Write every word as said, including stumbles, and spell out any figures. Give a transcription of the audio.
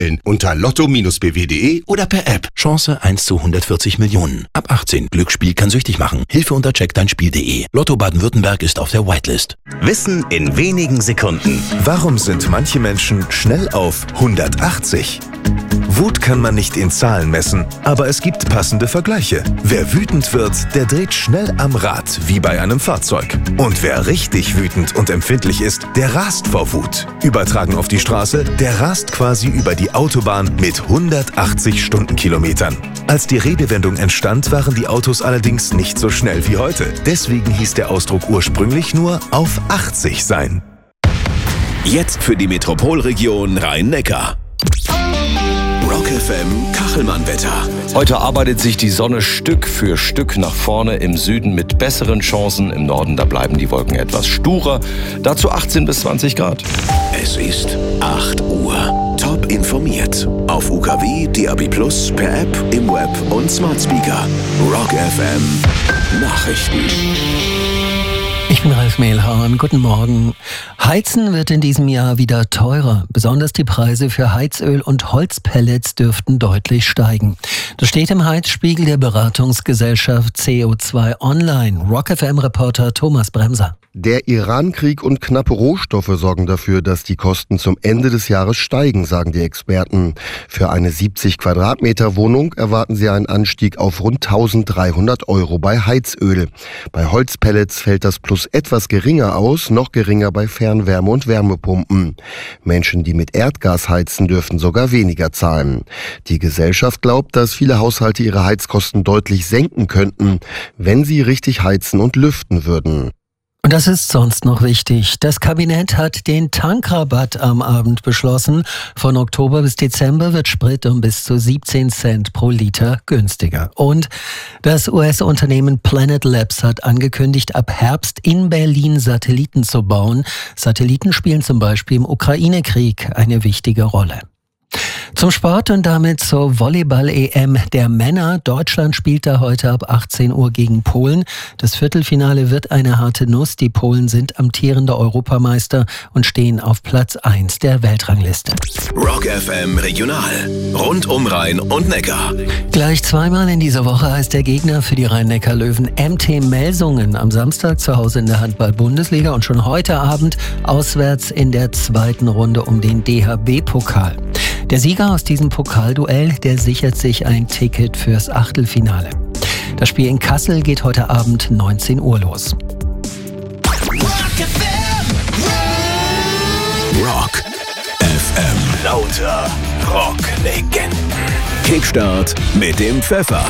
in unter lotto Bindestrich b w punkt de oder per App. Chance eins zu hundertvierzig Millionen. Ab achtzehn. Glücksspiel kann süchtig machen. Hilfe unter check dein Spiel punkt de. Lotto Baden-Württemberg ist auf der Whitelist. Wissen in wenigen Sekunden. Warum sind manche Menschen schnell auf hundertachtzig? Wut kann man nicht in Zahlen messen, aber es gibt passende Vergleiche. Wer wütend wird, der dreht schnell am Rad, wie bei einem Fahrzeug. Und wer richtig wütend und empfindlich ist, der rast vor Wut. Übertragen auf die Straße, der rast quasi über die Autobahn mit hundertachtzig Stundenkilometern. Als die Redewendung entstand, waren die Autos allerdings nicht so schnell wie heute. Deswegen hieß der Ausdruck ursprünglich nur auf achtzig sein. Jetzt für die Metropolregion Rhein-Neckar. Rock F M Kachelmann-Wetter. Heute arbeitet sich die Sonne Stück für Stück nach vorne. Im Süden mit besseren Chancen. Im Norden, da bleiben die Wolken etwas sturer. Dazu achtzehn bis zwanzig Grad. Es ist acht Uhr. Top informiert. Auf U K W, D A B plus, per App, im Web und Smart Speaker. Rock F M Nachrichten. Ich bin Ralf Mehlhahn. Guten Morgen. Heizen wird in diesem Jahr wieder teurer. Besonders die Preise für Heizöl und Holzpellets dürften deutlich steigen. Das steht im Heizspiegel der Beratungsgesellschaft C O zwei Online. Rock F M-Reporter Thomas Bremser. Der Iran-Krieg und knappe Rohstoffe sorgen dafür, dass die Kosten zum Ende des Jahres steigen, sagen die Experten. Für eine siebzig Quadratmeter Wohnung erwarten sie einen Anstieg auf rund dreizehnhundert Euro bei Heizöl. Bei Holzpellets fällt das Plus etwas geringer aus, noch geringer bei Fernwärme- und Wärmepumpen. Menschen, die mit Erdgas heizen, dürften sogar weniger zahlen. Die Gesellschaft glaubt, dass viele Haushalte ihre Heizkosten deutlich senken könnten, wenn sie richtig heizen und lüften würden. Und das ist sonst noch wichtig. Das Kabinett hat den Tankrabatt am Abend beschlossen. Von Oktober bis Dezember wird Sprit um bis zu siebzehn Cent pro Liter günstiger. Und das U S-Unternehmen Planet Labs hat angekündigt, ab Herbst in Berlin Satelliten zu bauen. Satelliten spielen zum Beispiel im Ukraine-Krieg eine wichtige Rolle. Zum Sport und damit zur Volleyball-E M der Männer. Deutschland spielt da heute ab achtzehn Uhr gegen Polen. Das Viertelfinale wird eine harte Nuss. Die Polen sind amtierende Europameister und stehen auf Platz eins der Weltrangliste. Rock F M Regional. Rund um Rhein und Neckar. Gleich zweimal in dieser Woche heißt der Gegner für die Rhein-Neckar-Löwen M T Melsungen. Am Samstag zu Hause in der Handball-Bundesliga und schon heute Abend auswärts in der zweiten Runde um den D H B-Pokal. Der Sieger aus diesem Pokalduell, der sichert sich ein Ticket fürs Achtelfinale. Das Spiel in Kassel geht heute Abend neunzehn Uhr los. Rock F M. Lauter Rocklegenden. Kickstart mit dem Pfeffer.